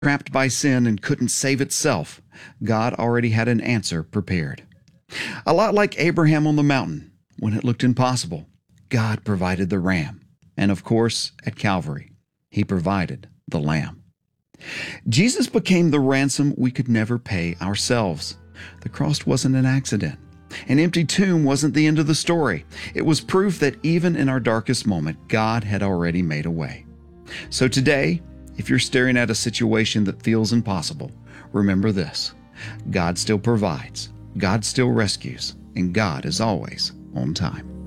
trapped by sin and couldn't save itself, God already had an answer prepared. A lot like Abraham on the mountain, when it looked impossible, God provided the ram. And of course, at Calvary, He provided the lamb. Jesus became the ransom we could never pay ourselves. The cross wasn't an accident. An empty tomb wasn't the end of the story. It was proof that even in our darkest moment, God had already made a way. So today, if you're staring at a situation that feels impossible, remember this: God still provides, God still rescues, and God is always on time.